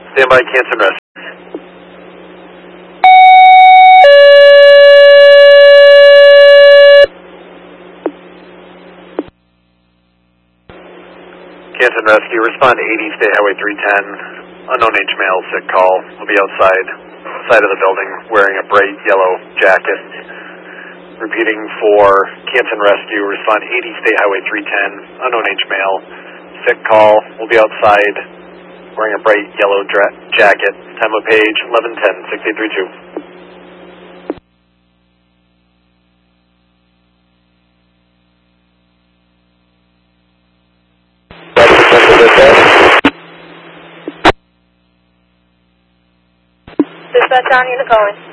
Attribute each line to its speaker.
Speaker 1: Stand by, Canton Rescue. Canton Rescue, respond to 80 State Highway 310. Unknown age male, sick call. Will be outside side of the building wearing a bright yellow jacket. Repeating for Canton Rescue, respond 80 State Highway 310. Unknown age male, sick call. Will be outside wearing a bright yellow jacket. Time of page 1110, 6832.
Speaker 2: Dispatch on, unit calling.